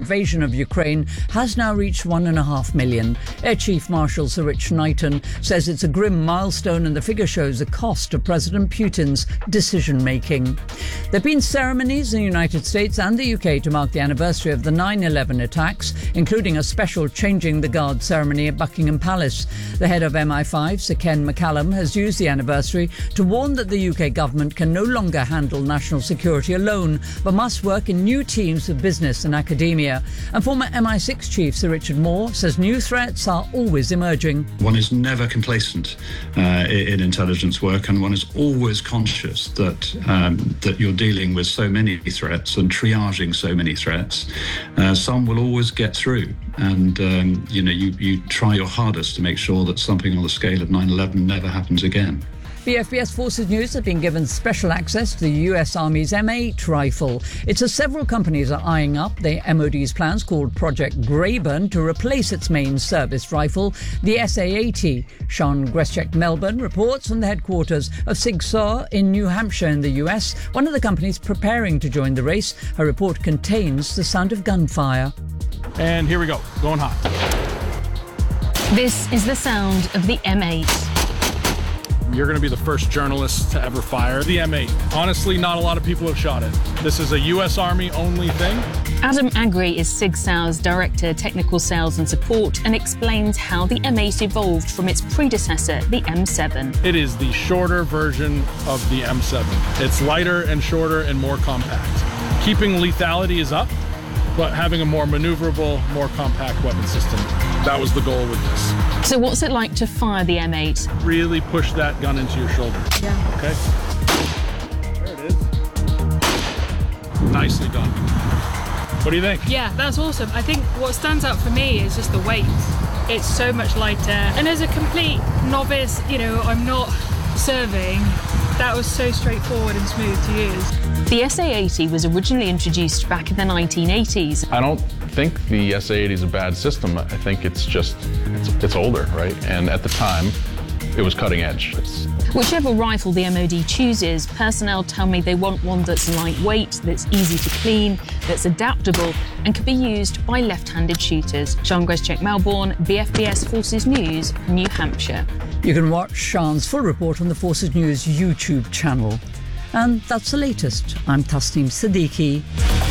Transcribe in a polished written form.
invasion of Ukraine has now reached 1.5 million. Air Chief Marshal Sir Rich Knighton says it's a grim milestone and the figure shows the cost of President Putin's decision-making. There have been ceremonies in the United States and the UK to mark the anniversary of the 9/11 attacks, including a special Changing the Guard ceremony at Buckingham Palace. The head of MI5, Sir Ken McCallum, has used the anniversary to warn that the UK government can no longer handle national security alone, but must work in new teams with business and academia. And former MI6 Chief Sir Richard Moore says new threats are always emerging. One is never complacent in intelligence work, and one is always conscious that you're dealing with so many threats and triaging so many threats. Some will always get through, and you try your hardest to make sure that something on the scale of 9/11 never happens again. The FBS Forces News have been given special access to the US Army's M8 rifle. It says several companies are eyeing up the MOD's plans called Project Greyburn to replace its main service rifle, the SA-80. Sean Greschek Melbourne reports from the headquarters of Sig Sauer in New Hampshire in the US, one of the companies preparing to join the race. Her report contains the sound of gunfire. And here we go, going hot. This is the sound of the M8. You're going to be the first journalist to ever fire the M8. Honestly, not a lot of people have shot it. This is a US Army only thing. Adam Agri is Sig Sauer's Director, Technical Sales and Support, and explains how the M8 evolved from its predecessor, the M7. It is the shorter version of the M7. It's lighter and shorter and more compact. Keeping lethality is up, but having a more maneuverable, more compact weapon system. That was the goal with this. So what's it like to fire the M8? Really push that gun into your shoulder. Yeah. Okay? There it is. Nicely done. What do you think? Yeah, that's awesome. I think what stands out for me is just the weight. It's so much lighter. And as a complete novice, I'm not serving, that was so straightforward and smooth to use. The SA-80 was originally introduced back in the 1980s. I don't think the SA-80 is a bad system. I think it's just, it's older, right? And at the time, it was cutting edge. Whichever rifle the MOD chooses, personnel tell me they want one that's lightweight, that's easy to clean, that's adaptable, and can be used by left-handed shooters. Sean Greschek, Melbourne, BFBS Forces News, New Hampshire. You can watch Sean's full report on the Forces News YouTube channel. And that's the latest. I'm Tasneem Siddiqui.